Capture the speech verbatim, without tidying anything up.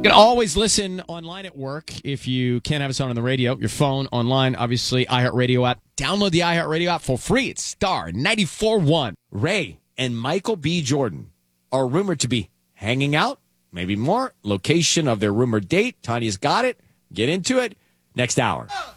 You can always listen online at work if you can't have us on on the radio, your phone, online, obviously, iHeartRadio app. Download the iHeartRadio app for free. It's Star ninety-four point one. Ray and Michael B. Jordan are rumored to be hanging out, maybe more. Location of their rumored date. Tanya's got it. Get into it next hour.